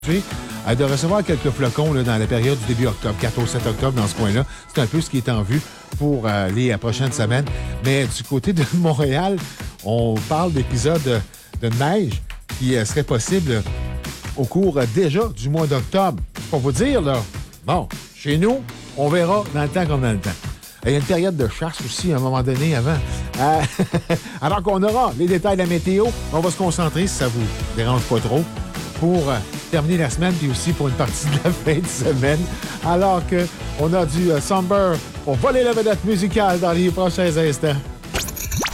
de recevoir quelques flocons là, dans la période du début octobre, 4 au 7 octobre, dans ce coin-là. C'est un peu ce qui est en vue pour les prochaines semaines. Mais du côté de Montréal, on parle d'épisodes de neige qui seraient possibles au cours déjà du mois d'octobre. Pour vous dire, là, bon, chez nous, on verra dans le temps comme dans le temps. Il y a une période de chasse aussi, à un moment donné, avant. Alors qu'on aura les détails de la météo, on va se concentrer, si ça vous dérange pas trop, pour terminer la semaine, puis aussi pour une partie de la fin de semaine. Alors qu'on a du Somber pour voler la vedette musicale dans les prochains instants.